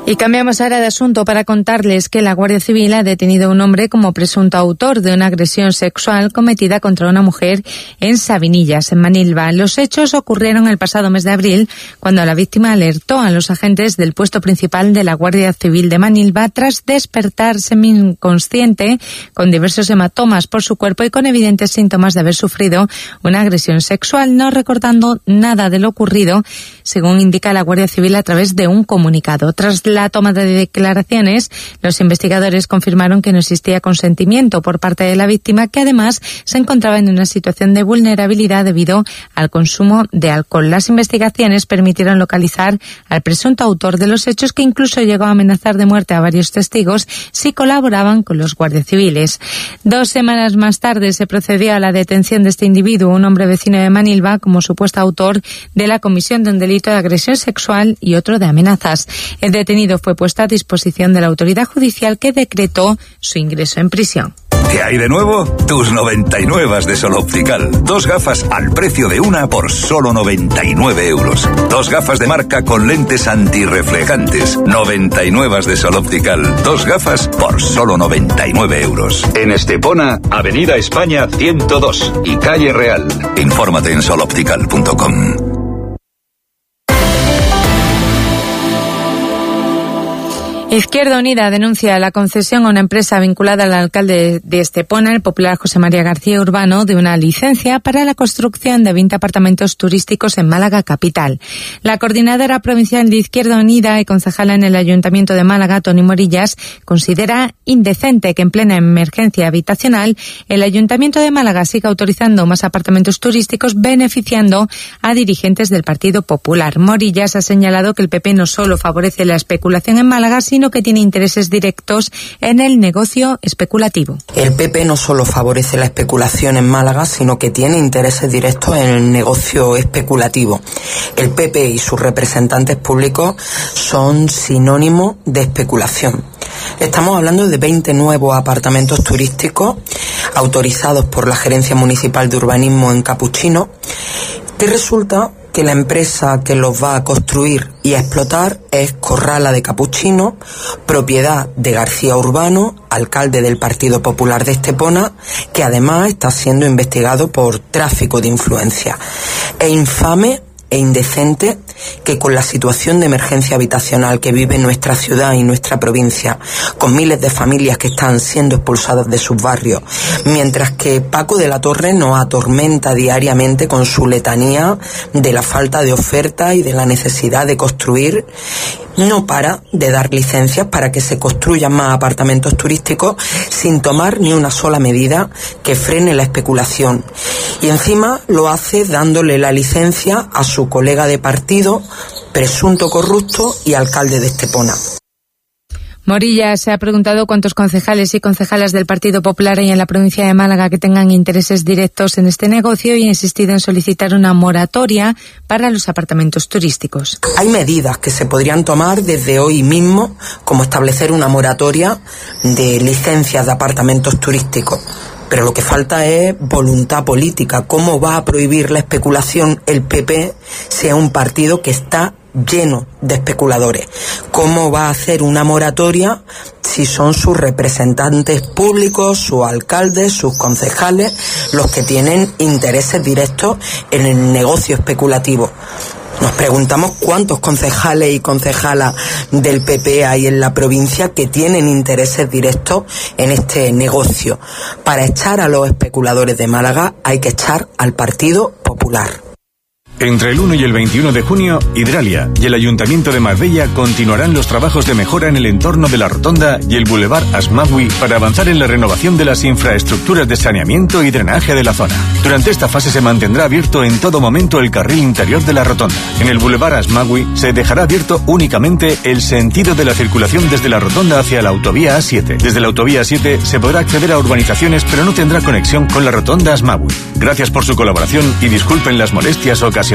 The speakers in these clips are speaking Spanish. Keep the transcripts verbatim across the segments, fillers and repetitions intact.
Y cambiamos ahora de asunto para contarles que la Guardia Civil ha detenido a un hombre como presunto autor de una agresión sexual cometida contra una mujer en Sabinillas, en Manilva. Los hechos ocurrieron el pasado mes de abril, cuando la víctima alertó a los agentes del puesto principal de la Guardia Civil de Manilva tras despertar semi-inconsciente, con diversos hematomas por su cuerpo y con evidentes síntomas de haber sufrido una agresión sexual, no recordando nada de lo ocurrido, según indica la Guardia Civil a través de un comunicado. Tras la toma de declaraciones, los investigadores confirmaron que no existía consentimiento por parte de la víctima, que además se encontraba en una situación de vulnerabilidad debido al consumo de alcohol. Las investigaciones permitieron localizar al presunto autor de los hechos, que incluso llegó a amenazar de muerte a varios testigos si colaboraban con los guardias civiles. Dos semanas más tarde se procedió a la detención de este individuo, un hombre vecino de Manilva, como supuesto autor de la comisión de un delito de agresión sexual y otro de amenazas. El detenido fue puesto a disposición de la autoridad judicial, que decretó su ingreso en prisión. ¿Qué hay de nuevo? Tus noventa y nueve de Sol Optical. Dos gafas al precio de una por solo noventa y nueve euros. Dos gafas de marca con lentes antirreflejantes. noventa y nueve de Sol Optical. Dos gafas por solo noventa y nueve euros. En Estepona, Avenida España ciento dos y Calle Real. Infórmate en sol optical punto com. Izquierda Unida denuncia la concesión a una empresa vinculada al alcalde de Estepona, el popular José María García Urbano, de una licencia para la construcción de veinte apartamentos turísticos en Málaga capital. La coordinadora provincial de Izquierda Unida y concejala en el Ayuntamiento de Málaga, Toni Morillas, considera indecente que en plena emergencia habitacional el Ayuntamiento de Málaga siga autorizando más apartamentos turísticos, beneficiando a dirigentes del Partido Popular. Morillas ha señalado que el P P no solo favorece la especulación en Málaga, sino que tiene intereses directos en el negocio especulativo. El P P no solo favorece la especulación en Málaga, sino que tiene intereses directos en el negocio especulativo. El P P y sus representantes públicos son sinónimo de especulación. Estamos hablando de veinte nuevos apartamentos turísticos autorizados por la Gerencia Municipal de Urbanismo en Capuchino, que resulta que la empresa que los va a construir y a explotar es Corrala de Capuchino, propiedad de García Urbano, alcalde del Partido Popular de Estepona, que además está siendo investigado por tráfico de influencia. Es infame e indecente que con la situación de emergencia habitacional que vive nuestra ciudad y nuestra provincia, con miles de familias que están siendo expulsadas de sus barrios, mientras que Paco de la Torre nos atormenta diariamente con su letanía de la falta de oferta y de la necesidad de construir, no para de dar licencias para que se construyan más apartamentos turísticos sin tomar ni una sola medida que frene la especulación. Y encima lo hace dándole la licencia a su colega de partido, presunto corrupto y alcalde de Estepona. Morillas se ha preguntado cuántos concejales y concejalas del Partido Popular hay en la provincia de Málaga que tengan intereses directos en este negocio y ha insistido en solicitar una moratoria para los apartamentos turísticos. Hay medidas que se podrían tomar desde hoy mismo, como establecer una moratoria de licencias de apartamentos turísticos. Pero lo que falta es voluntad política. ¿Cómo va a prohibir la especulación el P P si es un partido que está lleno de especuladores? ¿Cómo va a hacer una moratoria si son sus representantes públicos, sus alcaldes, sus concejales, los que tienen intereses directos en el negocio especulativo? Nos preguntamos cuántos concejales y concejalas del P P hay en la provincia que tienen intereses directos en este negocio. Para echar a los especuladores de Málaga hay que echar al Partido Popular. Entre el uno y el veintiuno de junio, Hidralia y el Ayuntamiento de Marbella continuarán los trabajos de mejora en el entorno de la Rotonda y el Boulevard Asmagui para avanzar en la renovación de las infraestructuras de saneamiento y drenaje de la zona. Durante esta fase se mantendrá abierto en todo momento el carril interior de la Rotonda. En el Boulevard Asmagui se dejará abierto únicamente el sentido de la circulación desde la Rotonda hacia la autovía A siete. Desde la autovía A siete se podrá acceder a urbanizaciones, pero no tendrá conexión con la Rotonda Asmagui. Gracias por su colaboración y disculpen las molestias ocasionadas.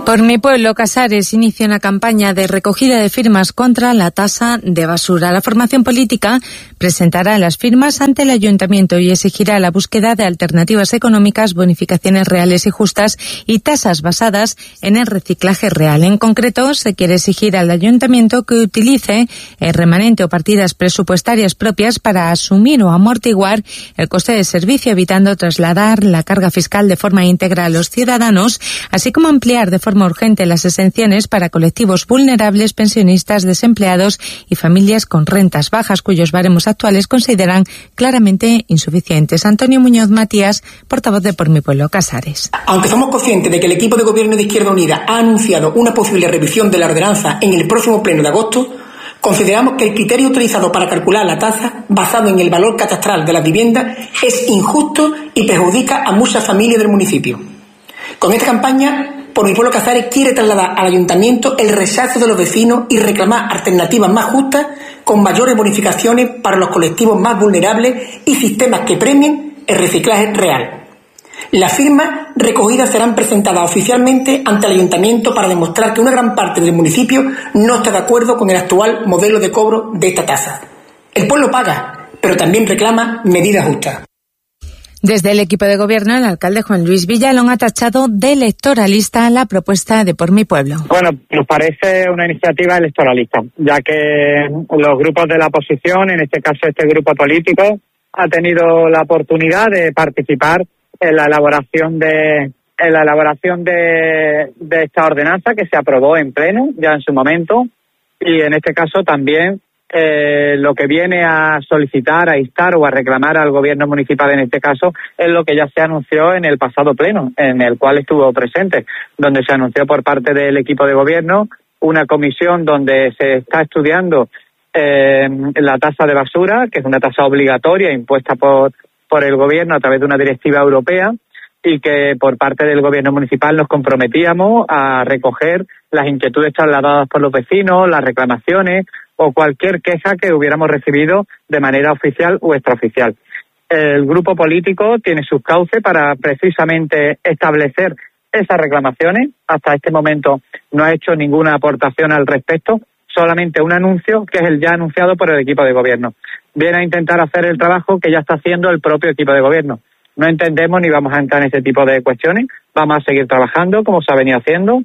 Por mi pueblo, Casares inicia una campaña de recogida de firmas contra la tasa de basura. La formación política presentará las firmas ante el ayuntamiento y exigirá la búsqueda de alternativas económicas, bonificaciones reales y justas y tasas basadas en el reciclaje real. En concreto, se quiere exigir al ayuntamiento que utilice el remanente o partidas presupuestarias propias para asumir o amortiguar el coste del servicio, evitando trasladar la carga fiscal de forma íntegra a los ciudadanos, así como ampliar de forma urgente las exenciones para colectivos vulnerables, pensionistas, desempleados y familias con rentas bajas, cuyos baremos actuales consideran claramente insuficientes. Antonio Muñoz Matías, portavoz de Por mi pueblo, Casares. Aunque somos conscientes de que el equipo de gobierno de Izquierda Unida ha anunciado una posible revisión de la ordenanza en el próximo pleno de agosto, consideramos que el criterio utilizado para calcular la tasa, basado en el valor catastral de las viviendas, es injusto y perjudica a muchas familias del municipio. Con esta campaña, Por mi pueblo, Casares quiere trasladar al ayuntamiento el rechazo de los vecinos y reclamar alternativas más justas, con mayores bonificaciones para los colectivos más vulnerables y sistemas que premien el reciclaje real. Las firmas recogidas serán presentadas oficialmente ante el ayuntamiento para demostrar que una gran parte del municipio no está de acuerdo con el actual modelo de cobro de esta tasa. El pueblo paga, pero también reclama medidas justas. Desde el equipo de gobierno, el alcalde Juan Luis Villalón ha tachado de electoralista la propuesta de Por mi pueblo. Bueno, nos parece una iniciativa electoralista, ya que los grupos de la oposición, en este caso este grupo político, ha tenido la oportunidad de participar en la elaboración de en la elaboración de, de esta ordenanza que se aprobó en pleno ya en su momento, y en este caso también Eh, lo que viene a solicitar, a instar o a reclamar al gobierno municipal en este caso es lo que ya se anunció en el pasado pleno, en el cual estuvo presente, donde se anunció por parte del equipo de gobierno una comisión donde se está estudiando eh, la tasa de basura, que es una tasa obligatoria impuesta por, por el gobierno a través de una directiva europea, y que por parte del gobierno municipal nos comprometíamos a recoger las inquietudes trasladadas por los vecinos, las reclamaciones o cualquier queja que hubiéramos recibido de manera oficial o extraoficial. El grupo político tiene sus cauces para precisamente establecer esas reclamaciones. Hasta este momento no ha hecho ninguna aportación al respecto, solamente un anuncio que es el ya anunciado por el equipo de gobierno. Viene a intentar hacer el trabajo que ya está haciendo el propio equipo de gobierno. No entendemos ni vamos a entrar en ese tipo de cuestiones. Vamos a seguir trabajando como se ha venido haciendo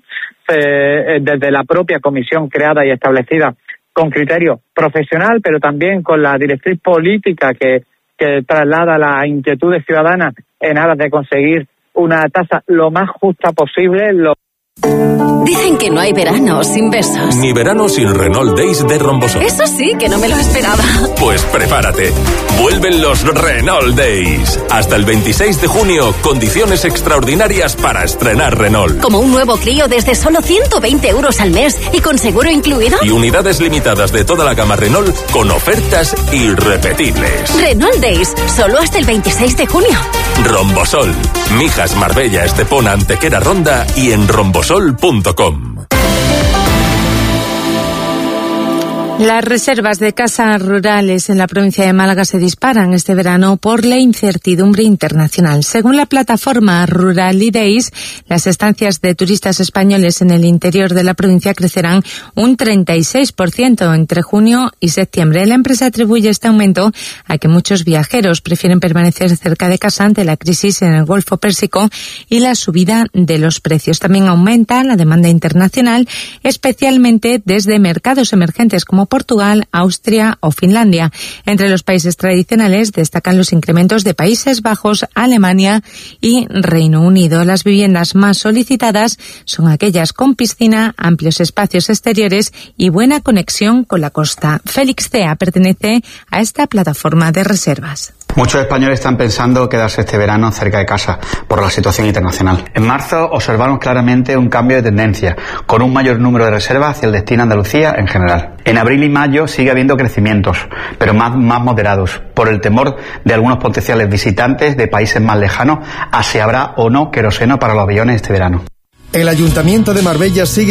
eh, desde la propia comisión creada y establecida con criterio profesional, pero también con la directriz política que, que traslada las inquietudes ciudadanas en aras de conseguir una tasa lo más justa posible. Lo... Dicen que no hay verano sin besos. Ni verano sin Renault Days de Rombosol. Eso sí, que no me lo esperaba. Pues prepárate. Vuelven los Renault Days. Hasta el veintiséis de junio, condiciones extraordinarias para estrenar Renault. Como un nuevo Clio desde solo ciento veinte euros al mes y con seguro incluido. Y unidades limitadas de toda la gama Renault con ofertas irrepetibles. Renault Days, solo hasta el veintiséis de junio. Rombosol. Mijas, Marbella, Estepona, Antequera, Ronda y en rombosol punto com. Las reservas de casas rurales en la provincia de Málaga se disparan este verano por la incertidumbre internacional. Según la plataforma Ruralidays, las estancias de turistas españoles en el interior de la provincia crecerán un treinta y seis por ciento entre junio y septiembre. La empresa atribuye este aumento a que muchos viajeros prefieren permanecer cerca de casa ante la crisis en el Golfo Pérsico y la subida de los precios. También aumenta la demanda internacional, especialmente desde mercados emergentes como Portugal, Austria o Finlandia. Entre los países tradicionales destacan los incrementos de Países Bajos, Alemania y Reino Unido. Las viviendas más solicitadas son aquellas con piscina, amplios espacios exteriores y buena conexión con la costa. Félix Cea pertenece a esta plataforma de reservas. Muchos españoles están pensando quedarse este verano cerca de casa por la situación internacional. En marzo observamos claramente un cambio de tendencia, con un mayor número de reservas hacia el destino Andalucía en general. En abril y mayo sigue habiendo crecimientos, pero más, más moderados, por el temor de algunos potenciales visitantes de países más lejanos a si habrá o no queroseno para los aviones este verano. El Ayuntamiento de Marbella sigue